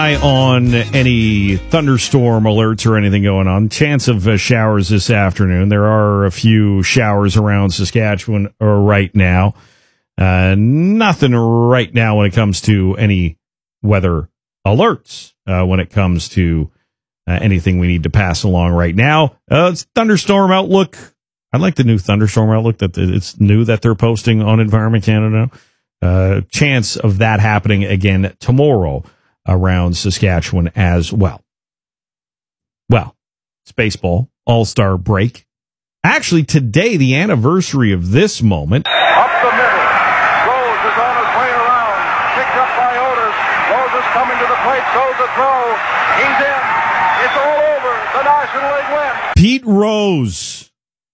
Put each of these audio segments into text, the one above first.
eye on any thunderstorm alerts or anything going on. Chance of showers this afternoon. There are a few showers around Saskatchewan right now. Nothing right now when it comes to any weather alerts, when it comes to anything we need to pass along right now. It's thunderstorm outlook. I like the new thunderstorm outlook that it's new that they're posting on Environment Canada. Chance of that happening again tomorrow around Saskatchewan as well. Well, it's baseball, All-Star break. Actually, today, the anniversary of this moment. Up the middle. Rose is on his way around. Picked up by Otis. Rose is coming to the plate. Throws a throw. He's in. It's all over. The National League wins. Pete Rose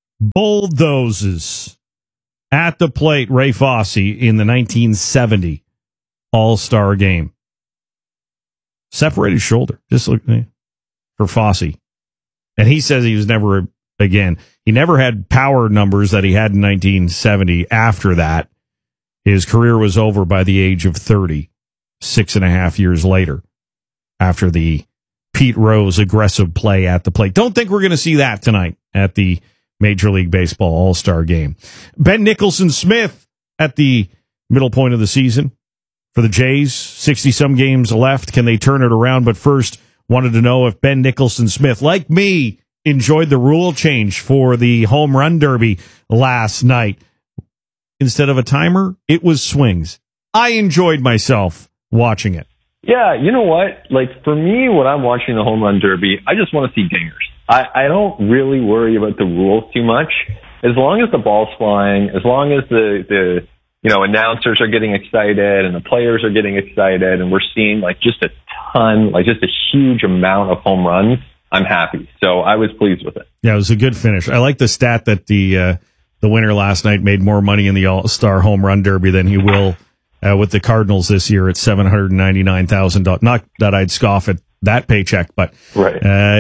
bulldozes at the plate Ray Fosse in the 1970 All-Star game. Separated shoulder, just look for Fosse. And he says he was never, again, he never had power numbers that he had in 1970. After that, his career was over by the age of 30, 6.5 years later, after the Pete Rose aggressive play at the plate. Don't think we're going to see that tonight at the Major League Baseball All-Star game. Ben Nicholson-Smith at the middle point of the season for the Jays. 60-some games left. Can they turn it around? But first, wanted to know if Ben Nicholson-Smith, like me, enjoyed the rule change for the home run derby last night. Instead of a timer, it was swings. I enjoyed myself watching it. Yeah, you know what? Like, for me, when I'm watching the home run derby, I just want to see dingers. I don't really worry about the rules too much. As long as the ball's flying, as long as the announcers are getting excited and the players are getting excited and we're seeing like just a ton, like just a huge amount of home runs, I'm happy. So I was pleased with it. Yeah, it was a good finish. I like the stat that the winner last night made more money in the All-Star home run derby than he will with the Cardinals this year at $799,000. Not that I'd scoff at that paycheck, but right.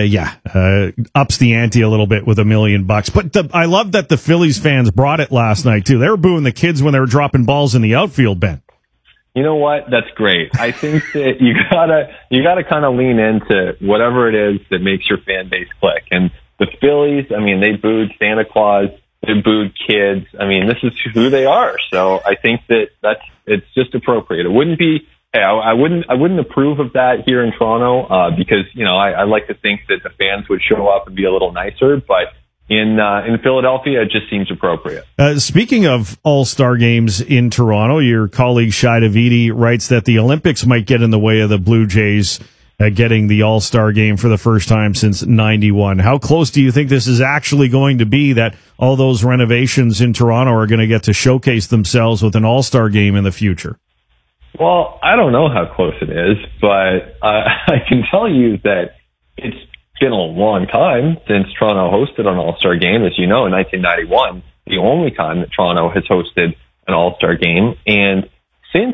Ups the ante a little bit with $1 million. But I love that the Phillies fans brought it last night too. They were booing the kids when they were dropping balls in the outfield, Ben. You know what? That's great. I think that you gotta kind of lean into whatever it is that makes your fan base click. And the Phillies, I mean, they booed Santa Claus, they booed kids. I mean, this is who they are. So I think it's just appropriate. It wouldn't be. Hey, I wouldn't approve of that here in Toronto because I like to think that the fans would show up and be a little nicer, but in Philadelphia it just seems appropriate. Speaking of All-Star games in Toronto, your colleague Shai Davidi writes that the Olympics might get in the way of the Blue Jays getting the All-Star game for the first time since '91. How close do you think this is actually going to be that all those renovations in Toronto are going to get to showcase themselves with an All-Star game in the future? Well, I don't know how close it is, but I can tell you that it's been a long time since Toronto hosted an All-Star game. As you know, in 1991, the only time that Toronto has hosted an All-Star game. And since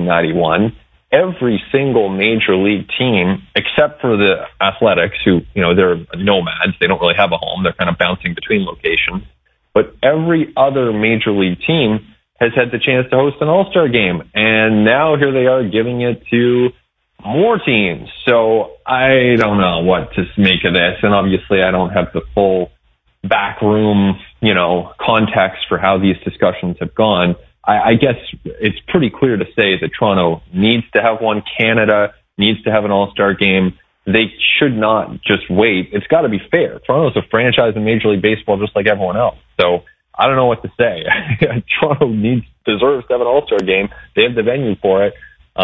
1991, every single major league team, except for the Athletics, who, they're nomads. They don't really have a home. They're kind of bouncing between locations. But every other major league team has had the chance to host an All-Star game. And now here they are giving it to more teams. So I don't know what to make of this. And obviously I don't have the full backroom, context for how these discussions have gone. I guess it's pretty clear to say that Toronto needs to have one. Canada needs to have an All-Star game. They should not just wait. It's got to be fair. Toronto's a franchise in Major League Baseball just like everyone else. So I don't know what to say. Toronto deserves to have an All-Star game. They have the venue for it.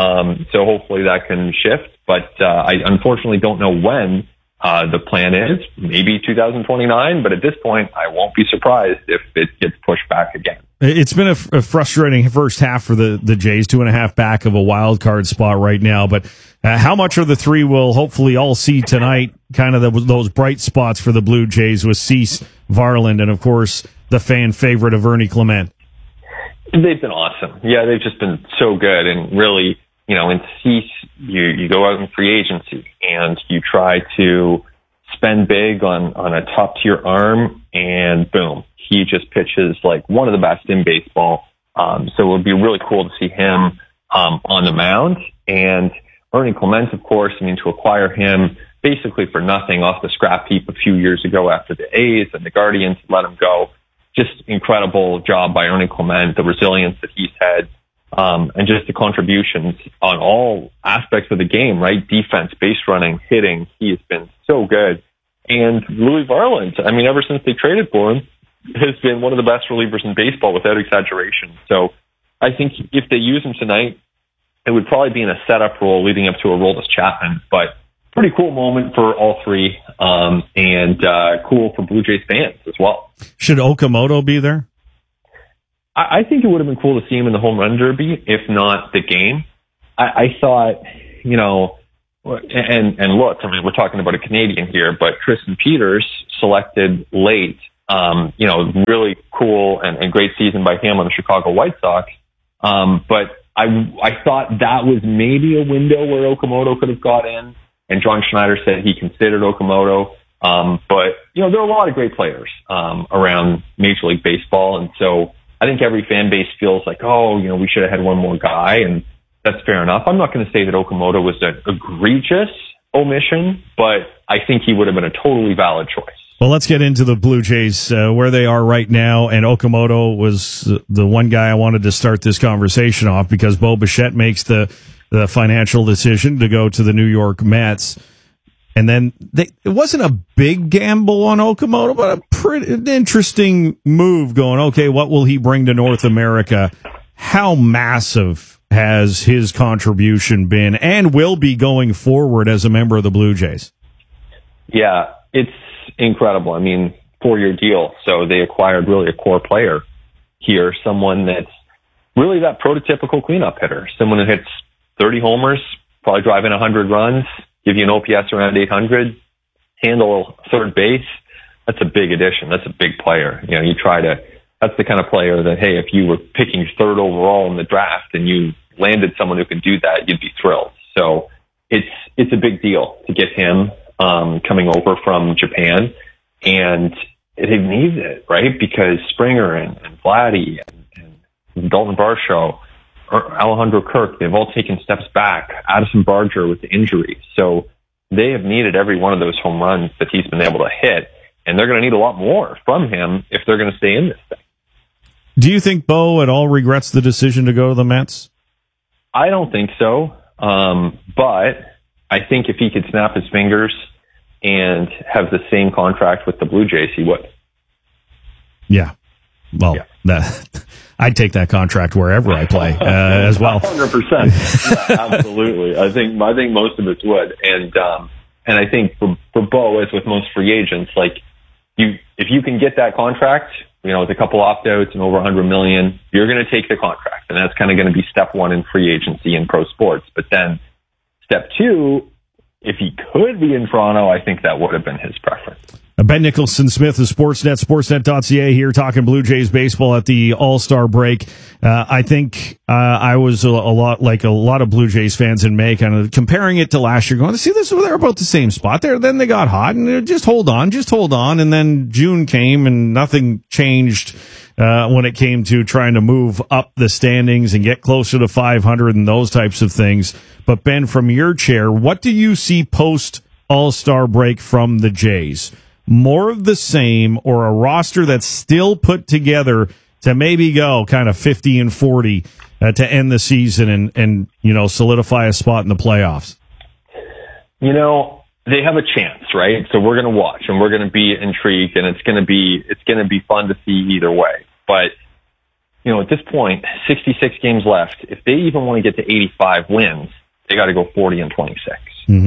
So hopefully that can shift. But I unfortunately don't know when the plan is. Maybe 2029. But at this point, I won't be surprised if it gets pushed back again. It's been a frustrating first half for the Jays, 2.5 back of a wild card spot right now. But how much of the three will hopefully all see tonight, kind of those bright spots for the Blue Jays with Cease, Varland, and, of course, the fan favorite of Ernie Clement? They've been awesome. Yeah, they've just been so good. And really, in Cease, you go out in free agency and you try to spend big on a top-tier arm, and boom. He just pitches like one of the best in baseball. So it would be really cool to see him on the mound. And Ernie Clement, of course, I mean, to acquire him basically for nothing off the scrap heap a few years ago after the A's and the Guardians let him go. Just incredible job by Ernie Clement, the resilience that he's had, and just the contributions on all aspects of the game, right? Defense, base running, hitting. He has been so good. And Louis Varland, I mean, ever since they traded for him, has been one of the best relievers in baseball without exaggeration. So I think if they use him tonight, it would probably be in a setup role leading up to a Aroldis Chapman. But pretty cool moment for all three, and cool for Blue Jays fans as well. Should Okamoto be there? I think it would have been cool to see him in the home run derby, if not the game. I thought, you know, and look, I mean, we're talking about a Canadian here, but Tristan Peters selected late, you know, really cool and great season by him on the Chicago White Sox. But I thought that was maybe a window where Okamoto could have got in, and John Schneider said he considered Okamoto. But, you know, there are a lot of great players around Major League Baseball, and so I think every fan base feels like, oh, you know, we should have had one more guy, and that's fair enough. I'm not going to say that Okamoto was an egregious omission, but I think he would have been a totally valid choice. Well, let's get into the Blue Jays, where they are right now, and Okamoto was the one guy I wanted to start this conversation off because Bo Bichette makes the financial decision to go to the New York Mets. And then it wasn't a big gamble on Okamoto, but a pretty interesting move going, okay, what will he bring to North America? How massive has his contribution been and will be going forward as a member of the Blue Jays? Yeah, it's incredible. I mean, 4-year deal. So they acquired really a core player here, someone that's really that prototypical cleanup hitter, someone who hits 30 homers, probably driving 100 runs, give you an OPS around 800, handle third base. That's a big addition. That's a big player. You know, that's the kind of player that, hey, if you were picking third overall in the draft and you landed someone who could do that, you'd be thrilled. So it's a big deal to get him coming over from Japan, and it needs it, right? Because Springer and Vladdy and Dalton Varsho, or Alejandro Kirk, they've all taken steps back. Addison Barger with the injury. So they have needed every one of those home runs that he's been able to hit, and they're going to need a lot more from him if they're going to stay in this thing. Do you think Bo at all regrets the decision to go to the Mets? I don't think so. But I think if he could snap his fingers and have the same contract with the Blue Jays, he would. Yeah. Well, yeah. I'd take that contract wherever I play as well. 100%. Yeah, absolutely. I think most of us would. And I think for Bo, as with most free agents, like if you can get that contract, you know, with a couple opt-outs and over $100 million, you're going to take the contract. And that's kind of going to be step one in free agency in pro sports. But then step two, if he could be in Toronto, I think that would have been his preference. Ben Nicholson-Smith of Sportsnet, sportsnet.ca here talking Blue Jays baseball at the All-Star break. I think I was a lot like a lot of Blue Jays fans in May, kind of comparing it to last year, going, see, they're about the same spot there. Then they got hot, and just hold on. And then June came, and nothing changed when it came to trying to move up the standings and get closer to 500 and those types of things. But Ben, from your chair, what do you see post All-Star break from the Jays? More of the same, or a roster that's still put together to maybe go kind of 50-40 to end the season and you know, solidify a spot in the playoffs? You know, they have a chance, right? So we're going to watch and we're going to be intrigued, and it's going to be fun to see either way. But you know, at this point, 66 games left. If they even want to get to 85 wins, they got to go 40-26. Mm-hmm.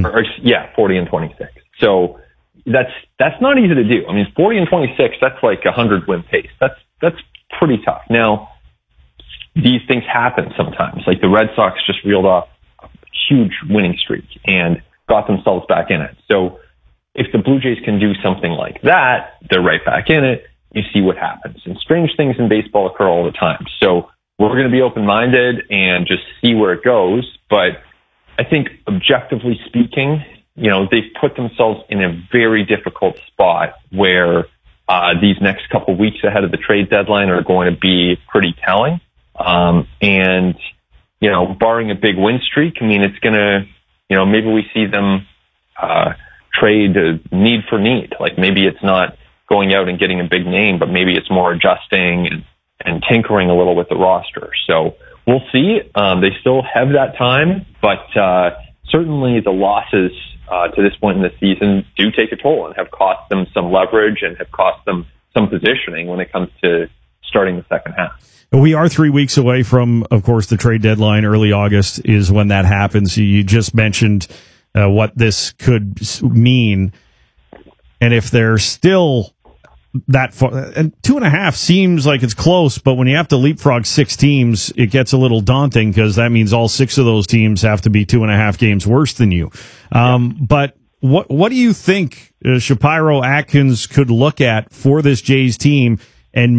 40-26. So that's not easy to do. I mean, 40-26, that's like a 100-win pace. That's pretty tough. Now, these things happen sometimes. Like the Red Sox just reeled off a huge winning streak and got themselves back in it. So if the Blue Jays can do something like that, they're right back in it. You see what happens. And strange things in baseball occur all the time. So we're going to be open-minded and just see where it goes. But I think objectively speaking, you know, they've put themselves in a very difficult spot where these next couple weeks ahead of the trade deadline are going to be pretty telling. And, you know, barring a big win streak, I mean, it's going maybe we see them trade need for need. Like maybe it's not going out and getting a big name, but maybe it's more adjusting and tinkering a little with the roster. So we'll see. They still have that time, but certainly the losses to this point in the season do take a toll and have cost them some leverage and have cost them some positioning when it comes to starting the second half. We are 3 weeks away from, of course, the trade deadline. Early August is when that happens. You just mentioned what this could mean. And if they're still that far, and 2.5 seems like it's close, but when you have to leapfrog 6 teams, it gets a little daunting because that means all 6 of those teams have to be 2.5 games worse than you. But what do you think Shapiro Atkins could look at for this Jays team and